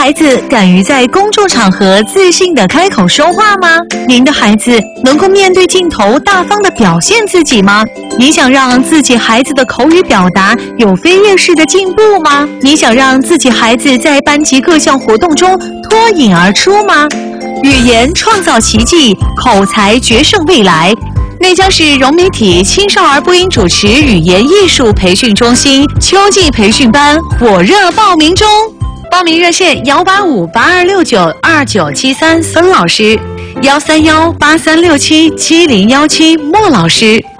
孩子敢于在公众场合自信地开口说话吗？您的孩子能够面对镜头大方地表现自己吗？你想让自己孩子的口语表达有飞跃式的进步吗？你想让自己孩子在班级各项活动中脱颖而出吗？语言创造奇迹，口才决胜未来。内江市融媒体青少儿播音主持语言艺术培训中心秋季培训班火热报名中，报名热线18582692973孙老师，13183677017莫老师。